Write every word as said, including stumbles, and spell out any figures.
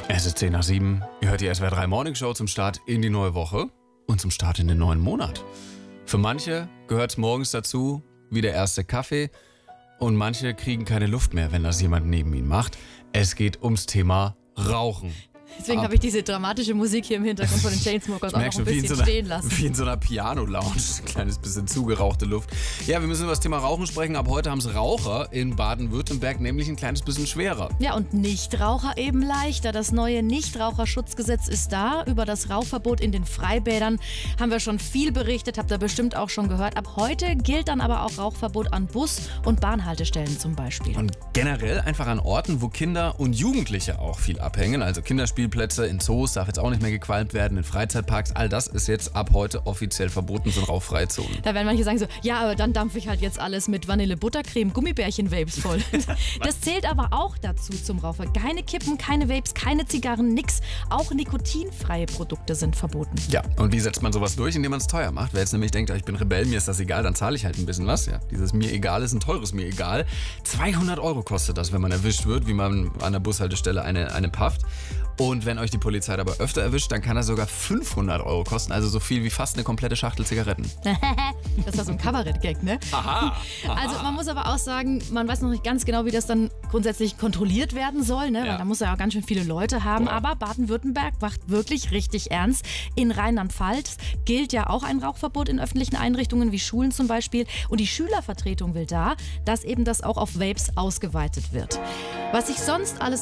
Es ist zehn nach sieben. Ihr hört die S W R drei Morning Show zum Start in die neue Woche und zum Start in den neuen Monat. Für manche gehört es morgens dazu wie der erste Kaffee und manche kriegen keine Luft mehr, wenn das jemand neben ihnen macht. Es geht ums Thema Rauchen. Deswegen habe ich diese dramatische Musik hier im Hintergrund von den Chainsmokers auch noch ein bisschen so einer, stehen lassen. Wie in so einer Piano-Lounge, ein kleines bisschen zugerauchte Luft. Ja, wir müssen über das Thema Rauchen sprechen. Ab heute haben es Raucher in Baden-Württemberg nämlich ein kleines bisschen schwerer. Ja, und Nichtraucher eben leichter. Das neue Nichtraucherschutzgesetz ist da. Über das Rauchverbot in den Freibädern haben wir schon viel berichtet, habt ihr bestimmt auch schon gehört. Ab heute gilt dann aber auch Rauchverbot an Bus- und Bahnhaltestellen zum Beispiel. Und generell einfach an Orten, wo Kinder und Jugendliche auch viel abhängen. Also Kinderspielplätze, in Zoos darf jetzt auch nicht mehr gequalmt werden, in Freizeitparks. All das ist jetzt ab heute offiziell verboten, sind rauchfreie Zonen. Da werden manche sagen so, ja, aber dann dampfe ich halt jetzt alles mit Vanille, Buttercreme, Gummibärchen-Vapes voll. Das zählt aber auch dazu zum Rauchen. Keine Kippen, keine Vapes, keine Zigarren, nix. Auch nikotinfreie Produkte sind verboten. Ja, und wie setzt man sowas durch, indem man es teuer macht? Wer jetzt nämlich denkt, ich bin Rebell, mir ist das egal, dann zahle ich halt ein bisschen was. Ja, dieses mir egal ist ein teures mir egal. zweihundert Euro kostet das, wenn man erwischt wird, wie man an der Bushaltestelle eine, eine pafft. Und wenn euch die Polizei dabei öfter erwischt, dann kann das sogar fünfhundert Euro kosten, also so viel wie fast eine komplette Schachtel Zigaretten. Das war so ein Kabarett-Gag, ne? Aha, aha. Also man muss aber auch sagen, man weiß noch nicht ganz genau, wie das dann grundsätzlich kontrolliert werden soll, ne? Ja. Weil da muss ja auch ganz schön viele Leute haben. Boah. Aber Baden-Württemberg macht wirklich richtig ernst. In Rheinland-Pfalz gilt ja auch ein Rauchverbot in öffentlichen Einrichtungen wie Schulen zum Beispiel. Und die Schülervertretung will da, dass eben das auch auf Vapes ausgeweitet wird. Was sich sonst alles